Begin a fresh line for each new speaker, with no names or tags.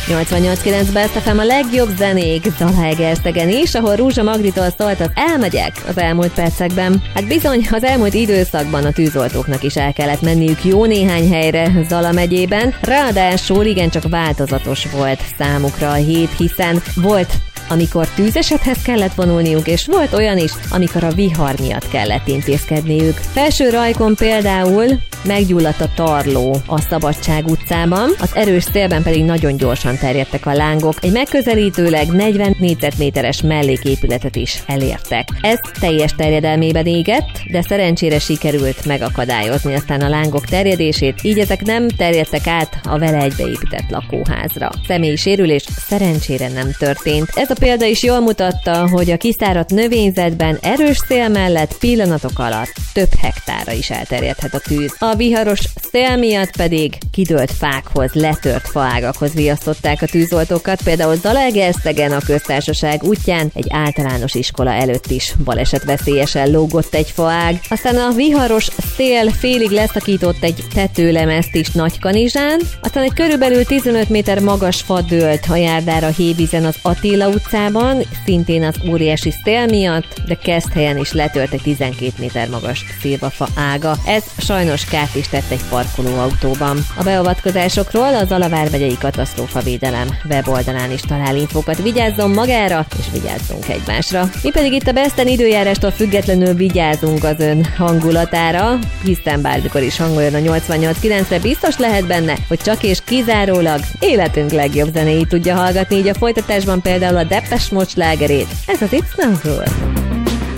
88.9 Best FM a legjobb zenék Zalaegerszegen is, ahol Rúzsa Magditól szólt az Elmegyek az elmúlt percekben. Hát bizony, az elmúlt időszakban a tűzoltóknak is el kellett menniük jó néhány helyre Zala megyében, ráadásul igencsak változatos volt számukra a hét, hiszen volt amikor tűzesethez kellett vonulniuk, és volt olyan is, amikor a vihar miatt kellett intézkedniük. Felsőrajkon például meggyulladt a tarló a Szabadság utcában, az erős szélben pedig nagyon gyorsan terjedtek a lángok, egy megközelítőleg 40 négyzetméteres melléképületet is elértek. Ez teljes terjedelmében égett, de szerencsére sikerült megakadályozni aztán a lángok terjedését, így ezek nem terjedtek át a vele egybeépített lakóházra. Személyi sérülés szerencsére nem történt. Ez a példa is jól mutatta, hogy a kiszáradt növényzetben erős szél mellett pillanatok alatt több hektárra is elterjedhet a tűz. A viharos szél miatt pedig kidőlt fákhoz, letört faágakhoz riasztották a tűzoltókat, például Zalaegerszegen a Köztársaság útján egy általános iskola előtt is balesetveszélyesen lógott egy faág. Aztán a viharos szél félig leszakított egy tetőlemezt is Nagykanizsán, aztán egy körülbelül 15 méter magas fa dőlt a járdára Hévízen az Attila utcában, szintén az óriási szél miatt, de Keszthelyen is letört egy 12 méter magas szilvafa ága. Ez sajnos kárt is tett egy parkolóautóban. A beavatkozásokról az Zala vármegyei katasztrófavédelem weboldalán is talál infókat. Vigyázzon magára, és vigyázzunk egymásra. Mi pedig itt a Besten időjárástól függetlenül vigyázunk az ön hangulatára, hiszen bármikor is hangoljon a 88.9-re, biztos lehet benne, hogy csak és kizárólag életünk legjobb zenéit tudja hallgatni, így a folytatásban például a Depeche Mode slágerét. Ez az It's No Good.